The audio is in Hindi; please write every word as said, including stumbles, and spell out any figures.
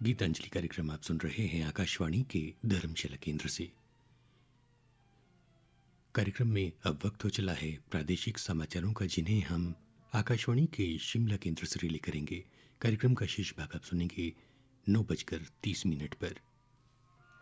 गीतांजलि कार्यक्रम आप सुन रहे हैं आकाशवाणी के धर्मशाला केंद्र से। कार्यक्रम में अब वक्त हो चला है प्रादेशिक समाचारों का, जिन्हें हम आकाशवाणी के शिमला केंद्र से रिले करेंगे। कार्यक्रम का शेष भाग आप सुनेंगे नौ बजकर तीस मिनट पर।